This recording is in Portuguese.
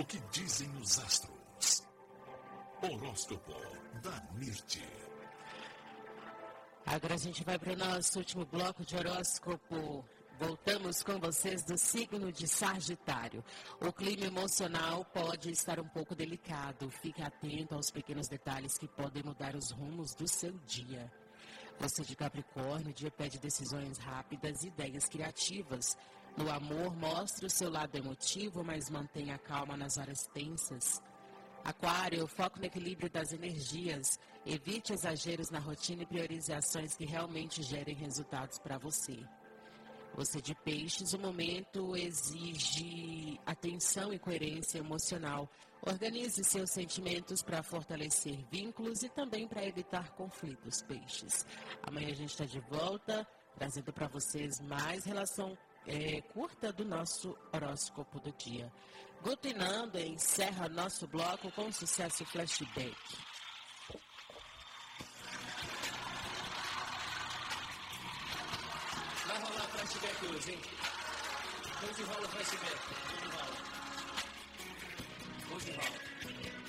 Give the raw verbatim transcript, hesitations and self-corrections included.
O que dizem os astros? Horóscopo da Mirti. Agora a gente vai para o nosso último bloco de horóscopo. Voltamos com vocês do signo de Sagitário. O clima emocional pode estar um pouco delicado. Fique atento aos pequenos detalhes que podem mudar os rumos do seu dia. Você de Capricórnio, o dia pede decisões rápidas e ideias criativas. No amor, mostre o seu lado emotivo, mas mantenha a calma nas horas tensas. Aquário, foco no equilíbrio das energias. Evite exageros na rotina e priorize ações que realmente gerem resultados para você. Você de Peixes, o momento exige atenção e coerência emocional. Organize seus sentimentos para fortalecer vínculos e também para evitar conflitos, Peixes. Amanhã a gente está de volta, trazendo para vocês mais relação é, curta do nosso horóscopo do dia. Guto e Nanda encerra nosso bloco com o sucesso Flashback. Vai rolar flashback hoje, hein? Hoje rola flashback. Hoje rola. Hoje rola.